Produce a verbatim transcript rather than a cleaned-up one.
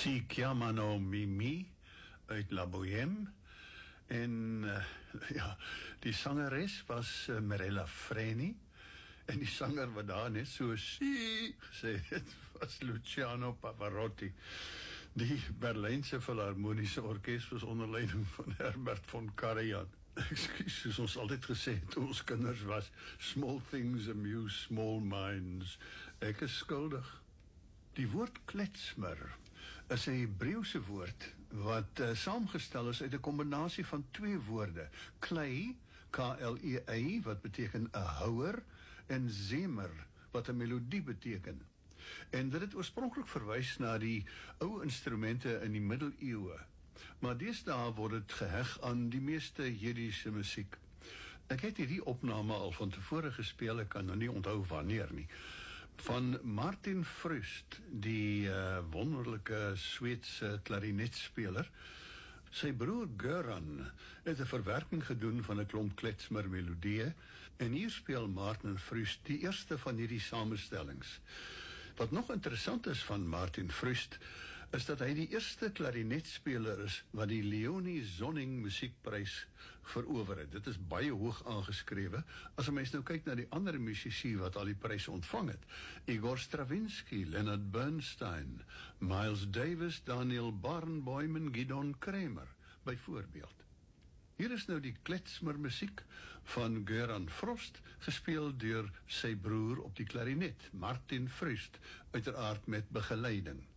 Si chiamano Mimi uit La Bohème. En uh, ja, die sangeres was uh, Mirella Freni. En die sanger wat daar net so si gesê het, was Luciano Pavarotti. Die Berlijnse Philharmonische Orkest was onder leiding van Herbert von Karajan. Ekskuus, soos ons altyd gesê het, toe ons kinders was, small things amuse small minds. Ek is skuldig. Die woord kletsmer is 'n Hebreëse woord wat uh, saamgestel is uit 'n kombinasie van twee woorde. Klei, K L E I, wat beteken 'n houer, en zemer, wat 'n melodie beteken. En dit het oorspronklik verwys na die ou instrumente in die middeleeue. Maar deesdae word dit geheg aan die meeste Jiddische musiek. Ek het hierdie opname al van tevore gespeel, ek kan nou nie onthou wanneer nie. Van Martin Frust, die uh, wonderlike Sweedse klarinetspeler. Sy broer Göran het 'n verwerking gedoen van 'n klomp kletsmer melodieë, en hier speel Martin Frust die eerste van hierdie samestellings. Wat nog interessant is van Martin Frust, is dat hy die eerste klarinetspeler is wat die Leonie Zonning musiekprys verower het. Dit is baie hoog aangeskrewe, as 'n mens nou kyk na die ander musici wat al die prys ontvang het. Igor Stravinsky, Leonard Bernstein, Miles Davis, Daniel Barenboim en Gidon Kremer, byvoorbeeld. Hier is nou die kletsmer musiek van Göran Frost, gespeel deur sy broer op die klarinet, Martin Frust, uiteraard met begeleiding.